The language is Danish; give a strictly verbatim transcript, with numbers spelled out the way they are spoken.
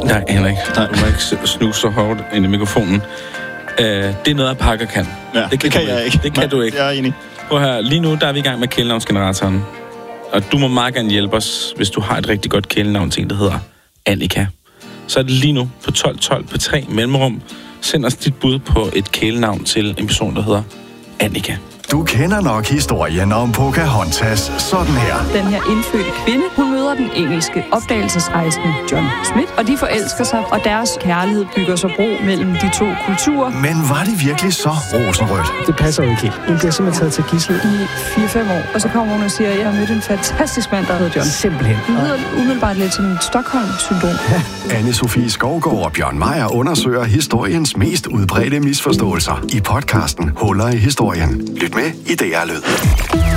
Nej, Henrik. Du må ikke snuse så hårdt ind i mikrofonen. Uh, det er noget, Parker kan. Ja, det kan, det kan jeg ikke. Det kan Men, du ikke. Jeg er enig. Prøv her. Lige nu der er vi i gang med kælenavnsgeneratoren. Og du må meget gerne hjælpe os, hvis du har et rigtig godt kælenavn til en, der hedder Annika. Så er det lige nu på tolv tolv på tre mellemrum. Send os dit bud på et kælenavn til en person, der hedder Annika. Du kender nok historien om Pocahontas sådan her. Den her indfødte kvinde, hun møder den engelske opdagelsesrejsende John Smith, og de forelsker sig, og deres kærlighed bygger så bro mellem de to kulturer. Men var det virkelig så rosenrødt? Det passer jo ikke helt. Hun bliver simpelthen taget til gidsel I fire fem år, og så kommer hun og siger, at jeg har mødt en fantastisk mand, der hedder John. Simpelthen. Det lyder umiddelbart lidt som et Stockholm-syndrom. Ja. Anne-Sophie Skovgaard og Bjørn Meier undersøger historiens mest udbredte misforståelser i podcasten Huller i historien. Lyt med i D R Lyd.